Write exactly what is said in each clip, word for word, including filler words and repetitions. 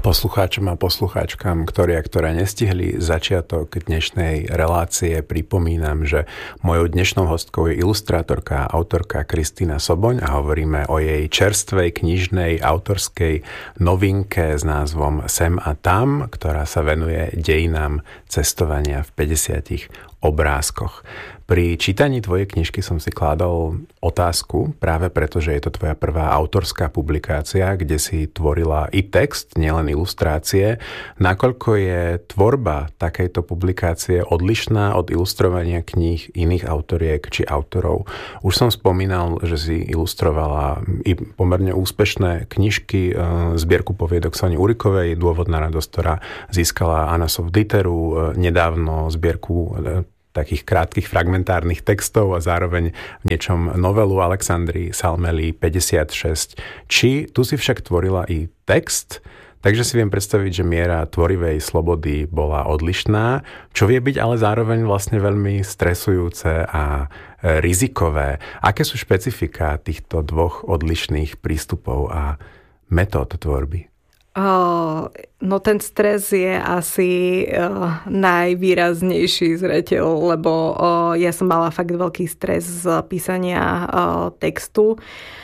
Poslucháčom a poslucháčkam, ktorí a ktoré nestihli začiatok dnešnej relácie, pripomínam, že mojou dnešnou hostkou je ilustrátorka a autorka Kristína Soboň a hovoríme o jej čerstvej knižnej autorskej novinke s názvom Sem a tam, ktorá sa venuje dejinám cestovania v päťdesiatich obrázkoch. Pri čítaní tvojej knižky som si kládol otázku, práve preto, že je to tvoja prvá autorská publikácia, kde si tvorila i text, nielen ilustrácie. Nakoľko je tvorba takejto publikácie odlišná od ilustrovania kníh iných autoriek či autorov? Už som spomínal, že si ilustrovala i pomerne úspešné knižky, zbierku poviedok Soni Urikovej, Dôvod na radosť, ktorá získala Anasov Diteru, nedávno zbierku takých krátkych fragmentárnych textov a zároveň v niečom novelu Alexandry Salmely päťdesiatšesť. Či tu si však tvorila i text, takže si viem predstaviť, že miera tvorivej slobody bola odlišná, čo vie byť ale zároveň vlastne veľmi stresujúce a rizikové. Aké sú špecifika týchto dvoch odlišných prístupov a metód tvorby? Uh, no ten stres je asi uh, najvýraznejší zreteľ, lebo uh, ja som mala fakt veľký stres z písania uh, textu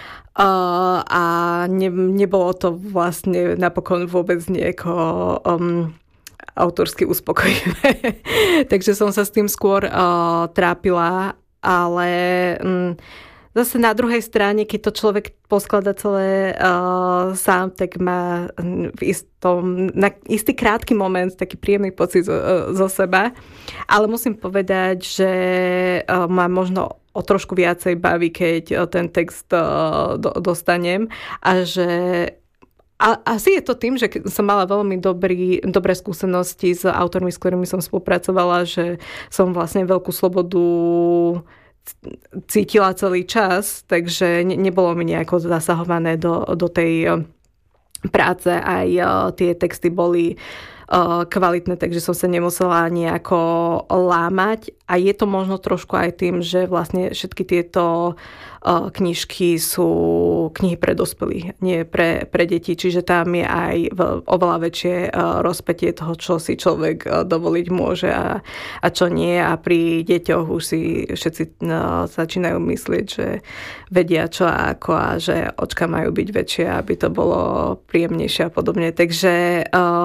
uh, a ne, nebolo to vlastne napokon vôbec nieko um, autorsky uspokojivé. Takže som sa s tým skôr uh, trápila, ale um, zase na druhej strane, keď to človek poskladá celé uh, sám, tak má v istom, na istý krátky moment taký príjemný pocit zo, zo seba. Ale musím povedať, že uh, ma možno o trošku viacej baví, keď uh, ten text uh, do, dostanem a že a asi je to tým, že som mala veľmi dobrý, dobré skúsenosti s autormi, s ktorými som spolupracovala, že som vlastne veľkú slobodu cítila celý čas, takže nebolo mi nejako zasahované do, do tej práce. Aj tie texty boli kvalitné, takže som sa nemusela nejako lámať. A je to možno trošku aj tým, že vlastne všetky tieto knižky sú knihy pre dospelých, nie pre, pre deti. Čiže tam je aj oveľa väčšie rozpätie toho, čo si človek dovoliť môže a, a čo nie. A pri deťoch už si všetci začínajú myslieť, že vedia čo a ako a že očka majú byť väčšie, aby to bolo príjemnejšie a podobne. Takže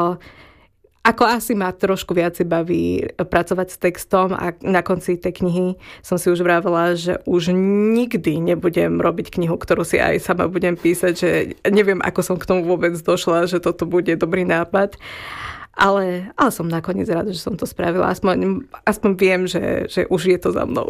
ako asi ma trošku viacej baví pracovať s textom a na konci tej knihy som si už vravela, že už nikdy nebudem robiť knihu, ktorú si aj sama budem písať, že neviem, ako som k tomu vôbec došla, že toto bude dobrý nápad. Ale, ale som nakoniec rada, že som to spravila. Aspoň, aspoň viem, že, že už je to za mnou.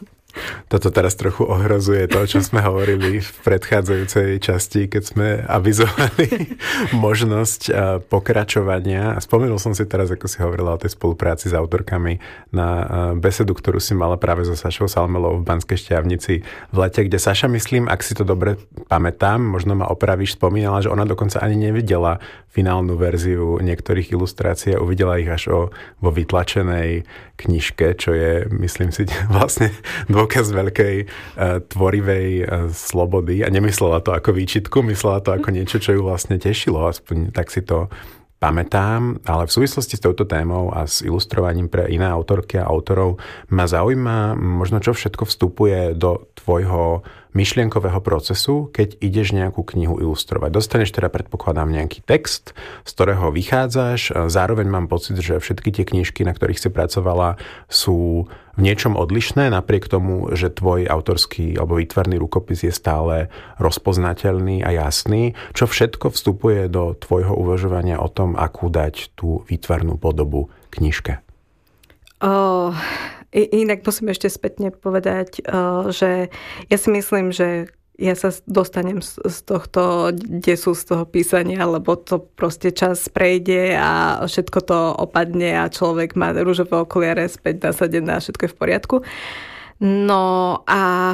Toto teraz trochu ohrozuje to, čo sme hovorili v predchádzajúcej časti, keď sme avizovali možnosť pokračovania. A spomenul som si teraz, ako si hovorila o tej spolupráci s autorkami, na besedu, ktorú si mala práve so Sašou Salmelou v Banskej Štiavnici v lete, kde Saša, myslím, ak si to dobre pamätám, možno ma opravíš, spomínala, že ona dokonca ani nevidela finálnu verziu niektorých ilustrácií a uvidela ich až o, vo vytlačenej knižke, čo je, myslím si, vlastne dôkaz veľkej uh, tvorivej uh, slobody a nemyslela to ako výčitku, myslela to ako niečo, čo ju vlastne tešilo, aspoň tak si to pamätám, ale v súvislosti s touto témou a s ilustrovaním pre iné autorky a autorov ma zaujíma možno, čo všetko vstupuje do tvojho myšlienkového procesu, keď ideš nejakú knihu ilustrovať. Dostaneš teda, predpokladám, nejaký text, z ktorého vychádzaš. Zároveň mám pocit, že všetky tie knižky, na ktorých si pracovala, sú v niečom odlišné, napriek tomu, že tvoj autorský alebo výtvarný rukopis je stále rozpoznateľný a jasný. Čo všetko vstupuje do tvojho uvažovania o tom, akú dať tú výtvarnú podobu knižke? Oh... Inak musím ešte spätne povedať, že ja si myslím, že ja sa dostanem z tohto desu, z toho písania, lebo to proste čas prejde a všetko to opadne a človek má ružové okuliare späť nasadené a všetko je v poriadku. No a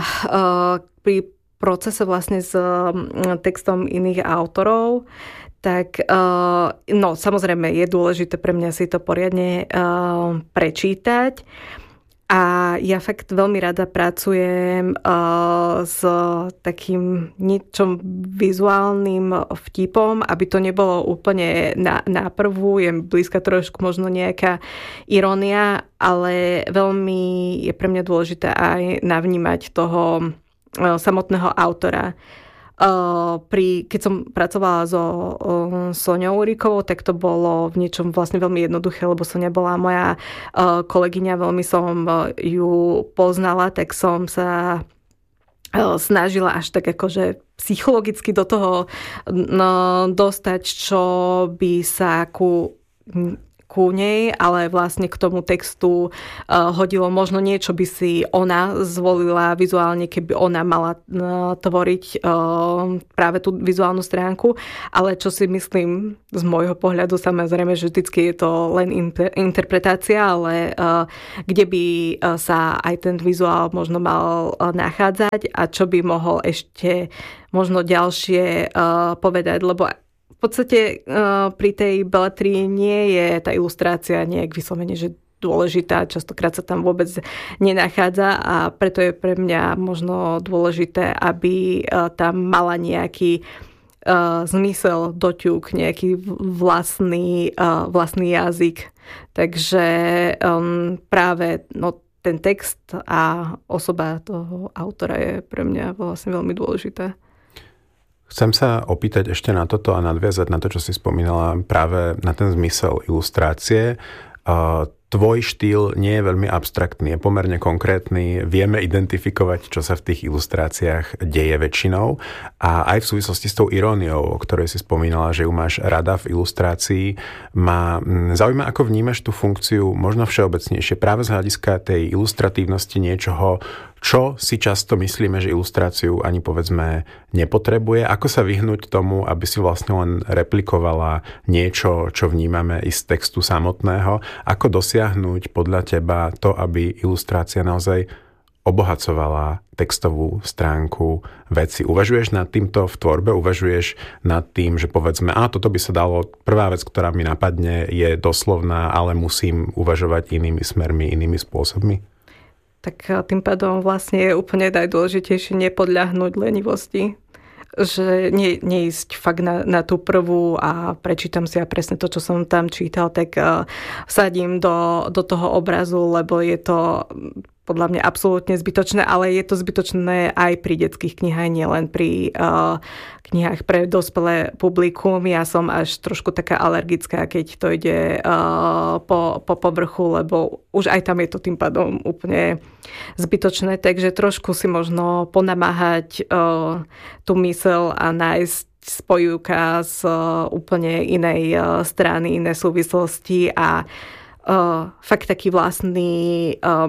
pri procese vlastne s textom iných autorov, tak no samozrejme je dôležité pre mňa si to poriadne prečítať. A ja fakt veľmi rada pracujem uh, s takým niečom vizuálnym vtipom, aby to nebolo úplne na, na prvú, je blízka trošku možno nejaká irónia, ale veľmi je pre mňa dôležité aj navnímať toho uh, samotného autora. Uh, pri, keď som pracovala so uh, Soňou Urikovou, tak to bolo v niečom vlastne veľmi jednoduché, lebo Soňa bola moja uh, kolegyňa, veľmi som uh, ju poznala, tak som sa uh, snažila až tak akože psychologicky do toho no, dostať, čo by sa ku ku nej, ale vlastne k tomu textu uh, hodilo možno niečo by si ona zvolila vizuálne, keby ona mala uh, tvoriť uh, práve tú vizuálnu stránku, ale čo si myslím z môjho pohľadu, samozrejme, že vždycky je to len inter- interpretácia, ale uh, kde by uh, sa aj ten vizuál možno mal uh, nachádzať a čo by mohol ešte možno ďalšie uh, povedať, lebo v podstate uh, pri tej beletrii nie je tá ilustrácia nejak vyslovene, že dôležitá, častokrát sa tam vôbec nenachádza a preto je pre mňa možno dôležité, aby uh, tam mala nejaký uh, zmysel, doťuk, nejaký vlastný, uh, vlastný jazyk. Takže um, práve no, ten text a osoba toho autora je pre mňa vlastne veľmi dôležité. Chcem sa opýtať ešte na toto a nadviazať na to, čo si spomínala, práve na ten zmysel ilustrácie. Tvoj štýl nie je veľmi abstraktný, je pomerne konkrétny. Vieme identifikovať, čo sa v tých ilustráciách deje väčšinou. A aj v súvislosti s tou iróniou, o ktorej si spomínala, že ju máš rada v ilustrácii, ma zaujíma, ako vnímaš tú funkciu možno všeobecnejšie, práve z hľadiska tej ilustratívnosti niečoho, čo si často myslíme, že ilustráciu ani povedzme nepotrebuje. Ako sa vyhnúť tomu, aby si vlastne len replikovala niečo, čo vnímame i z textu samotného. Ako dosiahnuť podľa teba to, aby ilustrácia naozaj obohacovala textovú stránku veci. Uvažuješ nad týmto v tvorbe? Uvažuješ nad tým, že povedzme, a toto by sa dalo, prvá vec, ktorá mi napadne, je doslovná, ale musím uvažovať inými smermi, inými spôsobmi? Tak tým pádom vlastne je úplne najdôležitejšie nepodľahnúť lenivosti. Že ne, neísť fakt na, na tú prvú a prečítam si a presne to, čo som tam čítal, tak uh, vsadím do, do toho obrazu, lebo je to podľa mňa absolútne zbytočné, ale je to zbytočné aj pri detských knihách, nielen pri uh, knihách pre dospelé publikum. Ja som až trošku taká alergická, keď to ide uh, po, po povrchu, lebo už aj tam je to tým pádom úplne zbytočné, takže trošku si možno ponamáhať uh, tú myseľ a nájsť spojúka z uh, úplne inej uh, strany, iné súvislosti a uh, fakt taký vlastný uh,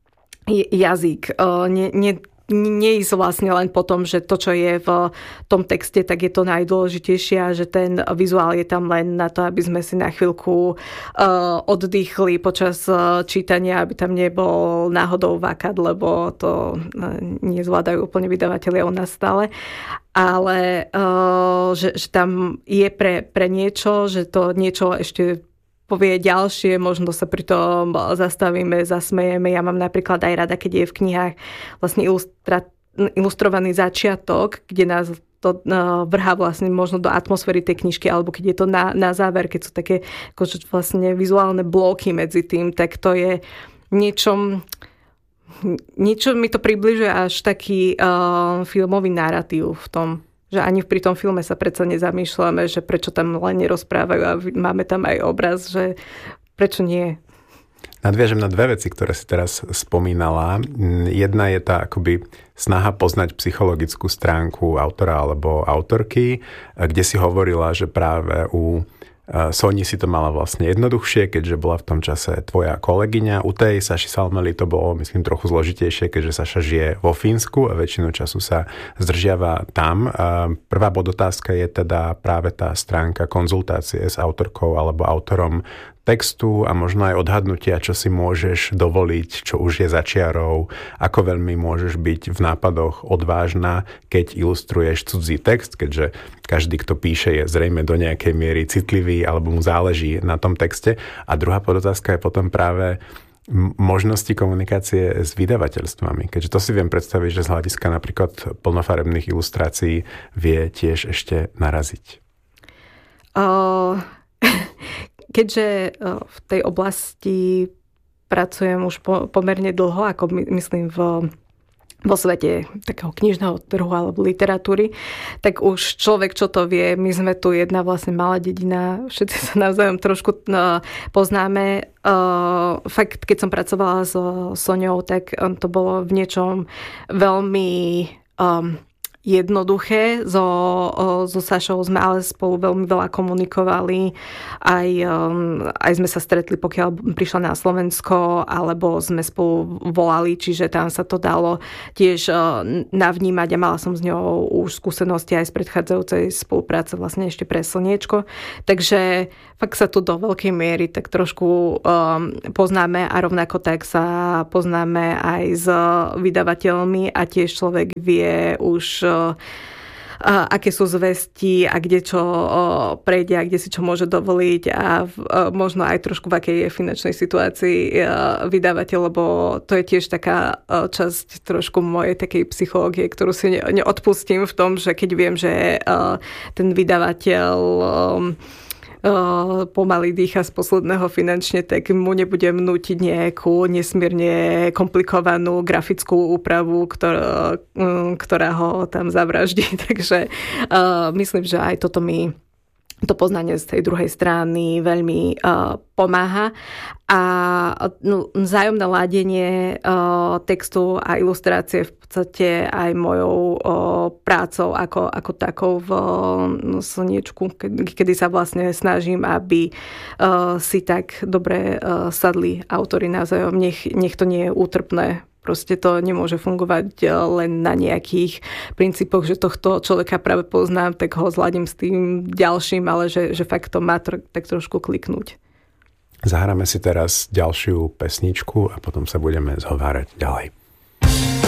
jazyk. Ne, ne, neísť vlastne len po tom, že to, čo je v tom texte, tak je to najdôležitejšie a že ten vizuál je tam len na to, aby sme si na chvíľku uh, oddychli počas uh, čítania, aby tam nebol náhodou vákat, lebo to uh, nezvládajú úplne vydavatelia u nás stále. Ale uh, že, že tam je pre, pre niečo, že to niečo ešte povie ďalšie, možno sa pri tom zastavíme, zasmejeme. Ja mám napríklad aj rada, keď je v knihách vlastne ilustra, ilustrovaný začiatok, kde nás to vrhá vlastne možno do atmosféry tej knižky, alebo keď je to na, na záver, keď sú také akože vlastne vizuálne bloky medzi tým, tak to je niečo, niečo mi to približuje až taký uh, filmový narratív v tom, že ani pri tom filme sa predsa nezamýšľame, že prečo tam len nerozprávajú a máme tam aj obraz, že prečo nie. Nadviažem na dve veci, ktoré si teraz spomínala. Jedna je tá akoby snaha poznať psychologickú stránku autora alebo autorky, kde si hovorila, že práve u Soni si to mala vlastne jednoduchšie, keďže bola v tom čase tvoja kolegyňa. U tej Saši Salmely to bolo, myslím, trochu zložitejšie, keďže Saša žije vo Fínsku a väčšinu času sa zdržiava tam. Prvá bodotázka je teda práve tá stránka konzultácie s autorkou alebo autorom textu a možno aj odhadnutia, čo si môžeš dovoliť, čo už je za čiarou, ako veľmi môžeš byť v nápadoch odvážna, keď ilustruješ cudzí text, keďže každý, kto píše, je zrejme do nejakej miery citlivý alebo mu záleží na tom texte. A druhá podotázka je potom práve možnosti komunikácie s vydavateľstvami? Keďže to si viem predstaviť, že z hľadiska napríklad plnofarebných ilustrácií vie tiež ešte naraziť. Uh, keďže v tej oblasti pracujem už po, pomerne dlho, ako my, myslím v vo svete takého knižného trhu alebo literatúry, tak už človek, čo to vie, my sme tu jedna vlastne malá dedina, všetci sa navzájom trošku no, poznáme. Uh, fakt, keď som pracovala so Soňou, tak to bolo v niečom veľmi um, jednoduché. So, so Sašou sme ale spolu veľmi veľa komunikovali. Aj, um, aj sme sa stretli, pokiaľ prišla na Slovensko, alebo sme spolu volali, čiže tam sa to dalo tiež uh, navnímať a mala som s ňou už skúsenosti aj z predchádzajúcej spolupráce vlastne ešte pre Slniečko. Takže fakt sa tu do veľkej miery tak trošku um, poznáme a rovnako tak sa poznáme aj s vydavateľmi a tiež človek vie už A aké sú zvesti a kde čo prejde a kde si čo môže dovoliť a možno aj trošku v akej je finančnej situácii vydavateľ, lebo to je tiež taká časť trošku mojej takej psychológie, ktorú si neodpustím v tom, že keď viem, že ten vydavateľ pomaly dýcha z posledného finančne, tak mu nebudem nútiť nejakú nesmierne komplikovanú grafickú úpravu, ktorá, ktorá ho tam zavraždí. Takže uh, myslím, že aj toto mi to poznanie z tej druhej strany veľmi uh, pomáha. A no, vzájomné ladenie uh, textu a ilustrácie v podstate aj mojou uh, prácou ako, ako takou v uh, Slniečku, kedy, kedy sa vlastne snažím, aby uh, si tak dobre uh, sadli autori navzájom. Nech, nech to nie je útrpné. Proste to nemôže fungovať len na nejakých princípoch, že tohto človeka práve poznám, tak ho zladím s tým ďalším, ale že, že fakt to má tro, tak trošku kliknúť. Zahráme si teraz ďalšiu pesničku a potom sa budeme zhovárať ďalej.